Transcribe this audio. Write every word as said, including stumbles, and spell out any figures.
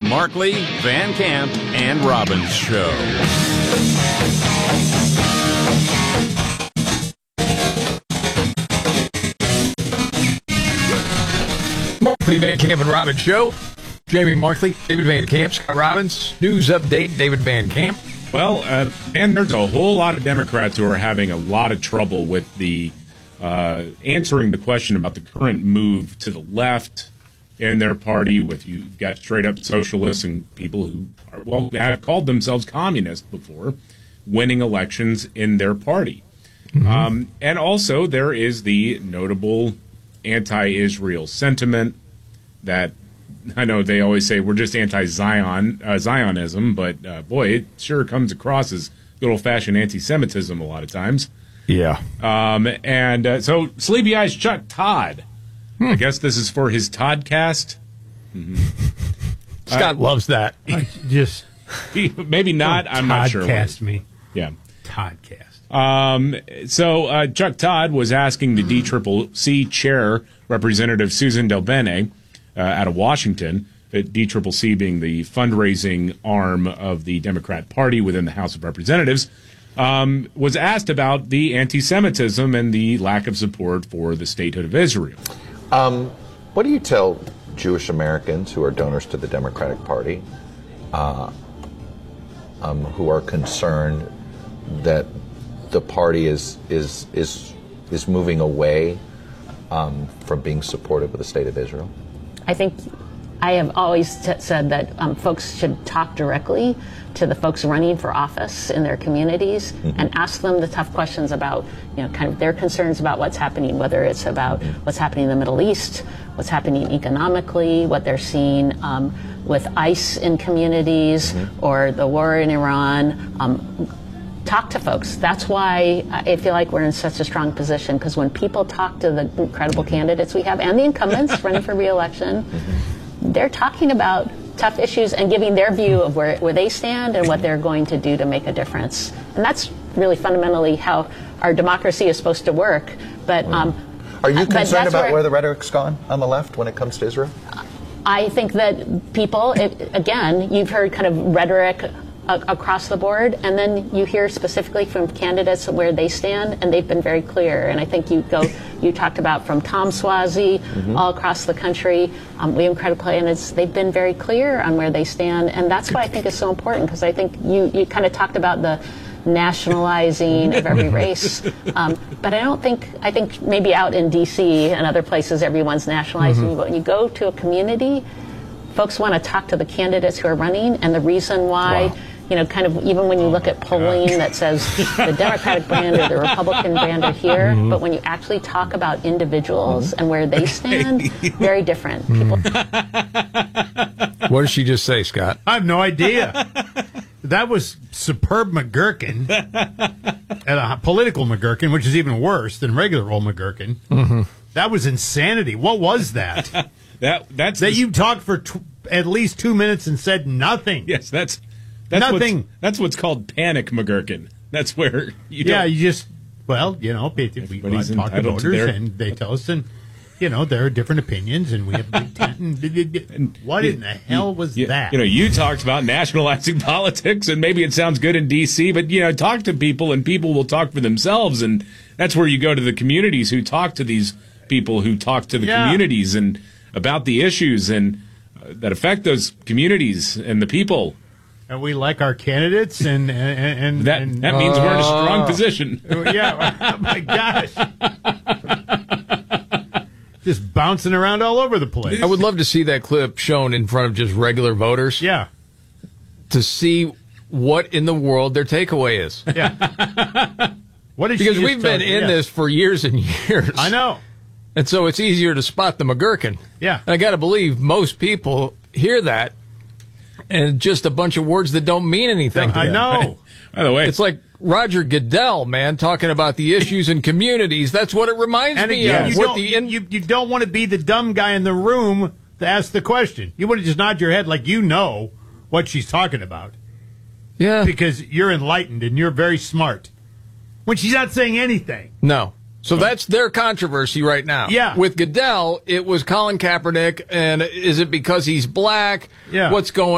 Markley, Van Camp, and Robbins Show. Markley, Van Camp, and Robbins Show. Jamie Markley, David Van Camp, Scott Robbins. News update, David Van Camp. Well, uh, and there's a whole lot of Democrats who are having a lot of trouble with the uh, answering the question about the current move to the left in their party. With you've got straight up socialists and people who are, well, have called themselves communists before, winning elections in their party. Mm-hmm. Um, and also there is the notable anti-Israel sentiment that I know they always say we're just anti-Zion uh, Zionism, but uh, boy, it sure comes across as good old-fashioned anti-Semitism a lot of times. Yeah. Um, and uh, so Sleepy Eyes Chuck Todd. Hmm. I guess this is for his Toddcast. Mm-hmm. Scott uh, loves that. I just maybe not. I'm not sure. Toddcast me. Yeah. Toddcast. Um, so uh, Chuck Todd was asking the D C C C chair, Representative Susan DelBene, uh, out of Washington, uh, D C C C being the fundraising arm of the Democrat Party within the House of Representatives, um, was asked about the anti-Semitism and the lack of support for the statehood of Israel. Um, what do you tell Jewish Americans who are donors to the Democratic Party, uh, um, who are concerned that the party is is is is moving away um, from being supportive of the state of Israel? I think I have always t- said that um, folks should talk directly to the folks running for office in their communities mm-hmm. and ask them the tough questions about, you know, kind of their concerns about what's happening, whether it's about mm-hmm. what's happening in the Middle East, what's happening economically, what they're seeing um, with ICE in communities mm-hmm. or the war in Iran. Um, Talk to folks. That's why I feel like we're in such a strong position, because when people talk to the incredible candidates we have and the incumbents running for re-election, mm-hmm. they're talking about tough issues and giving their view of where, where they stand and what they're going to do to make a difference. And that's really fundamentally how our democracy is supposed to work. But um, are you concerned about where, where the rhetoric's gone on the left when it comes to Israel? I think that people, it, again, you've heard kind of rhetoric across the board, and then you hear specifically from candidates where they stand, and they've been very clear. And I think you go, you talked about from Tom Suozzi mm-hmm. all across the country, um, we have incredible candidates. They've been very clear on where they stand, and that's why I think it's so important, because I think you, you kind of talked about the nationalizing of every race, um, but I don't think, I think maybe out in D C and other places everyone's nationalizing, mm-hmm. but when you go to a community, folks want to talk to the candidates who are running, and the reason why wow. you know, kind of even when you look at polling that says the Democratic brand or the Republican brand are here, mm-hmm. but when you actually talk about individuals mm-hmm. and where they stand, very different. People. What did she just say, Scott? I have no idea. That was superb McGurkin, and a political McGurkin, which is even worse than regular old McGurkin. Mm-hmm. That was insanity. What was that? that that's that the... you talked for t- at least two minutes and said nothing. Yes, that's. That's Nothing. What's, that's what's called panic McGurkin. That's where you yeah, don't, you just well, you know, we talk to voters their... and they tell us, and you know, there are different opinions, and we have big tent. And, and what you, in the hell was you, that? You know, you talked about nationalizing politics, and maybe it sounds good in D C, but you know, talk to people, and people will talk for themselves, and that's where you go to the communities who talk to these people who talk to the yeah. communities and about the issues and uh, that affect those communities and the people. And we like our candidates, and and, and that and, that means uh, we're in a strong uh, position. Yeah, oh my gosh, just bouncing around all over the place. I would love to see that clip shown in front of just regular voters. Yeah, to see what in the world their takeaway is. Yeah, what did because she we've been in yeah. this for years and years. I know, and so it's easier to spot the McGurkin. Yeah, and I got to believe most people hear that. And just a bunch of words that don't mean anything. I know. By the way, it's like Roger Goodell, man, talking about the issues in communities. That's what it reminds and me again, of. You, What don't, the in- you, you don't want to be the dumb guy in the room to ask the question. You want to just nod your head like you know what she's talking about. Yeah. Because you're enlightened and you're very smart. When she's not saying anything. No. So that's their controversy right now. Yeah. With Goodell, it was Colin Kaepernick, and is it because he's black? Yeah. What's going